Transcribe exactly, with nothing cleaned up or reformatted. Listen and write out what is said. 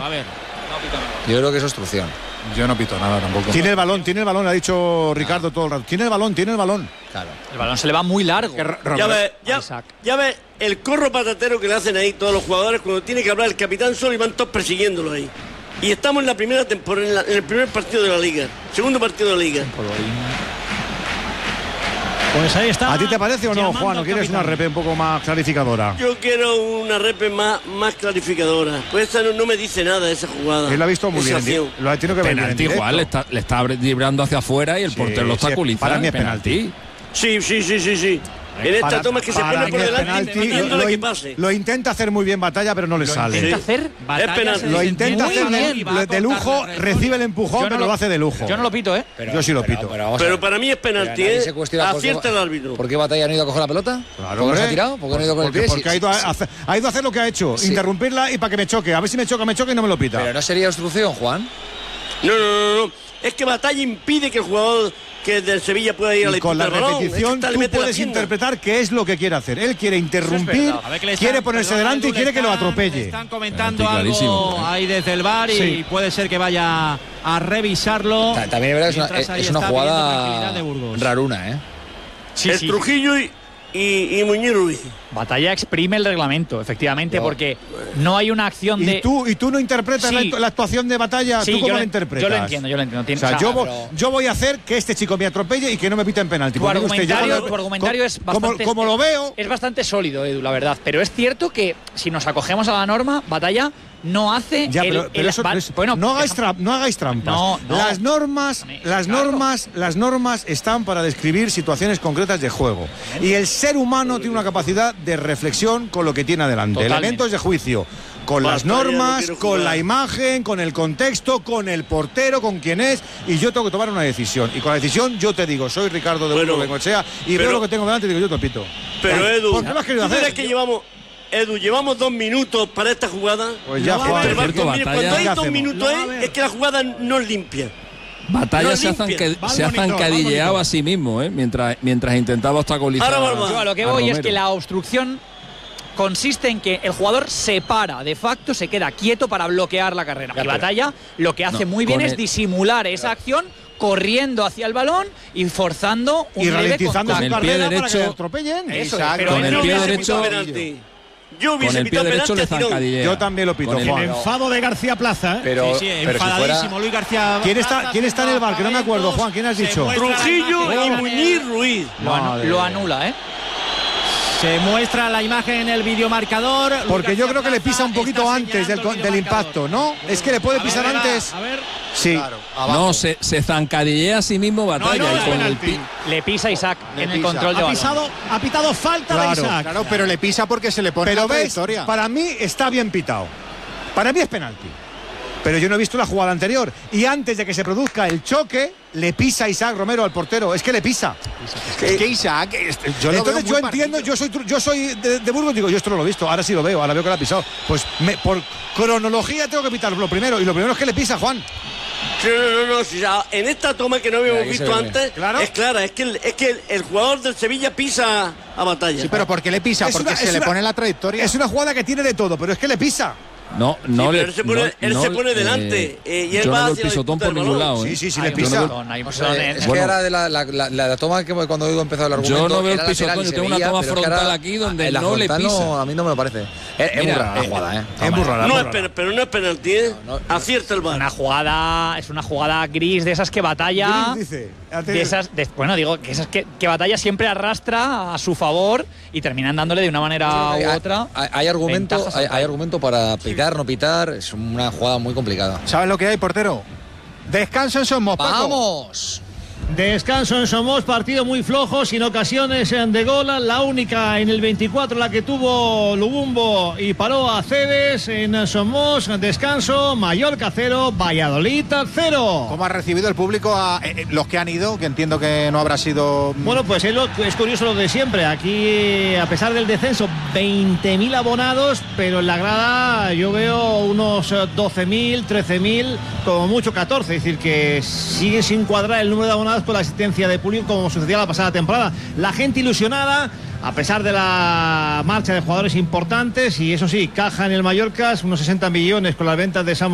A ver, no pito nada. Yo creo que es obstrucción. Yo no pito nada tampoco. Tiene el balón, tiene el balón, ha dicho Ricardo todo el rato. Tiene el balón, tiene el balón. Claro. El balón se le va muy largo. Ya ves, ya, ya ves el corro patatero que le hacen ahí todos los jugadores cuando tiene que hablar el capitán solo y van todos persiguiéndolo ahí. Y estamos en la primera temporada, en, la, en el primer partido de la liga, segundo partido de la liga. Pues ahí está. ¿A ti te parece o no, Juan? ¿O quieres una repe un poco más clarificadora? Yo quiero una repe más, más clarificadora. Pues esta no, no me dice nada esa jugada. Él lo ha visto muy esa bien. acción. Lo ha tenido que ver bien en Penalti, directo. Juan, le está, le está librando hacia afuera y el Sí, portero lo sí, obstaculiza. para mí es penalti. Sí, sí, sí, sí, sí. En esta Para- toma es que se para pone mí por es delante penalti, pidiéndole lo, que in- pase. lo intenta hacer muy bien Batalla, pero no le sale. ¿Intenta Sí. hacer? Es penalti. Lo intenta Muy hacer de, bien. de- de lujo, recibe el empujón, Yo no pero lo- lo hace de lujo. Yo no lo pito, ¿eh? Pero, Yo sí lo pero- pito. Pero, vamos a Pero ver. para mí es penalti, Pero nadie ¿eh? se cuestiona por qué- Acierta el árbitro. ¿Por qué Batalla no ha ido a coger la pelota? Claro, ¿Por qué no hombre. se ha tirado? ¿Por qué no ha ido con Porque, el pie? porque Sí, ha, ido a, sí, hacer- ha ido a hacer lo que ha hecho, Sí. interrumpirla y para que me choque. A ver si me choca, me choca y no me lo pita. Pero no sería obstrucción, Juan. No, no, no, no. Es que Batalla impide que el jugador que del Sevilla pueda ir a la Y con la disputa del balón. repetición Es que está- le tú mete la puedes tienda. interpretar qué es lo que quiere hacer. Él quiere interrumpir, A ver que le quiere están- ponerse perdona, delante y Edu, quiere le que lo están- atropelle. Están comentando Penalti algo clarísimo. ahí desde el bar y Sí. puede ser que vaya a revisarlo. Ta- También es verdad que es una, Mientras ahí es una está pidiendo jugada tranquilidad de Burgos. raruna, ¿eh? Sí, el sí. Trujillo y, y, y Muñiz Ruiz. Batalla exprime el reglamento, efectivamente, Yo- porque no hay una acción de. ¿Y tú, y tú no interpretas Sí. la, la actuación de Batalla? Sí, ¿Tú yo cómo lo la en- interpretas? yo lo entiendo, yo lo entiendo. Tiene- O sea, o sea, yo, vo- pero- yo voy a hacer que este chico me atropelle y que no me pita en penalti. Tu Porque mire usted, yo argumentario, cuando- tu argumentario co- es como- bastante. Como, lo veo, Es bastante sólido, Edu, la verdad. Pero es cierto que si nos acogemos a la norma, Batalla no hace. ya, el- pero, el- pero eso- va- pero eso- bueno, no, hagáis deja- tra- no hagáis trampas. No, no. Las normas, Hombre, las claro. normas, las normas están para describir situaciones concretas de juego. Y el ser humano tiene una capacidad de reflexión con lo que tiene adelante. Totalmente. Elementos de juicio. Con las Batalla, no normas, quiero con jugar. la imagen, con el contexto, con el portero, con quién es, y yo tengo que tomar una decisión. Y con la decisión yo te digo, soy Ricardo de Bueno, Burgos Bengoechea y pero- veo lo que tengo delante y digo, yo te pito. Pero Edu, ¿por qué lo has querido ¿tú hacer? crees que llevamos, Edu, llevamos dos minutos para esta jugada? Pues ya, No, Juan. Pero, cierto, mire, Batalla- cuando hay ¿Qué dos hacemos? minutos Lo va a es, ver. es que la jugada no es limpia. Batalla No se, limpia. zanca- Va al se ha monitor, va al zancadilleado monitor. a sí mismo, ¿eh? mientras, mientras intentaba obstaculizar. Ahora va, a- Yo a lo que a voy es Romero. que la obstrucción consiste en que el jugador se para, de facto se queda quieto para bloquear la carrera. Y Batalla lo que hace No, muy bien con es el- disimular esa acción corriendo hacia el balón y forzando un Y leve ralentizando contacto. su Con el pie carrera para que derecho- le atropellen. Eso, Exacto. pero Con él el no pie hubiese derecho- pitado penalti. Yo Con hubiese el pie pitado derecho penalti le a tirón. zancadillea. Yo también lo pito, Con el- Juan. El enfado de García Plaza. ¿eh? Pero- sí, sí, pero si enfadadísimo fuera- Luis García ¿Quién está- Plaza quién está en el bar? Que no me acuerdo, Juan, ¿quién has Se dicho? muestra la Trujillo imagen y en el- Muñiz Ruiz. Lo, anu- Madre lo mía. anula, ¿eh? Se muestra la imagen en el videomarcador. Luis Porque yo García creo que le Plaza pisa un poquito está antes del, señalando el del videomarcador. impacto, ¿no? Es que le puede A ver, pisar verá, antes. A ver. Sí. No, se, se zancadillea a sí mismo Batalla. No, no, y es con el penalti. pi- Le pisa Isaac Le en el pisa. control de Ha balón. pisado, ha pitado falta Claro, de Isaac. Claro, pero le pisa porque se le pone Pero la ves, trayectoria. para mí está bien pitado. Para mí es penalti. Pero yo no he visto la jugada anterior. Y antes de que se produzca el choque, le pisa Isaac Romero al portero. Es que le pisa. Es que Isaac, este, yo lo Entonces veo yo muy entiendo, partido. yo soy tru- yo soy de, de Burgos, digo, yo esto no lo he visto, ahora sí lo veo, ahora veo que lo ha pisado. Pues me- por cronología tengo que pitar lo primero, y lo primero es que le pisa, Juan. No, no, no, no, si ya en esta toma que no habíamos Ahí se visto ve. antes, Claro. es clara, es que, el, es que el, el jugador del Sevilla pisa a Batalla. Sí, pero ¿por qué le pisa? Es Porque una- se es le una- pone la trayectoria. Es una jugada que tiene de todo, pero es que le pisa. No, no Sí, le. pero él se pone- no- él no se le- pone delante, eh, y él yo va no veo hacia la pisotón disputa por del ningún balón. lado. ¿eh? Sí, sí, sí, Hay le un pisa. pisotón, hay un O pisotón sea, en- es Bueno. que era de la, la, la, la toma que cuando digo empezó el argumento. Yo no veo era el pisotón, lateral y yo se tengo una veía, toma pero es que frontal ahora- aquí donde en la no le frontal pisa. No, a mí no me lo parece. Es, es muy Mira, rara la eh, jugada, ¿eh? Es muy rara, No muy es, rara. pero, pero no es penalti, ¿eh? No, no, Acierta el una bar. jugada, es una jugada gris de esas que Batalla. Gris, dice. De esas, de- bueno, digo que esas que, que Batalla siempre arrastra a su favor y terminan dándole de una manera Hay, u otra. hay, hay argumento, ventajas hay, al hay argumento para pitar, no pitar. Es una jugada muy complicada. ¿Sabes lo que hay, portero? Descanso en Somos, Paco. ¡Vamos! Descanso en Somos, partido muy flojo, sin ocasiones de gol. La única en el veinticuatro, la que tuvo Lubumbo y paró a Cedes. En Somos, descanso, Mallorca cero, Valladolid cero. ¿Cómo ha recibido el público a eh, eh, los que han ido? Que entiendo que no habrá sido. Bueno, pues es, lo, es curioso lo de siempre. Aquí, a pesar del descenso, veinte mil abonados, pero en la grada yo veo unos doce mil, trece mil, como mucho catorce. Es decir, que sigue sin cuadrar el número de abonados con la asistencia de público como sucedía la pasada temporada. La gente ilusionada, a pesar de la marcha de jugadores importantes, y eso sí, caja en el Mallorca, unos sesenta millones con las ventas de Samu